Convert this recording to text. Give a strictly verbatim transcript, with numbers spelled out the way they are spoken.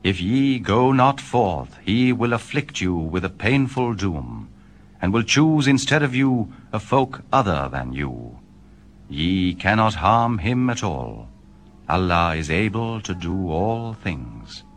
If ye go not forth, he will afflict you with a painful doom, and will choose instead of you a folk other than you. Ye cannot harm him at all. Allah is able to do all things.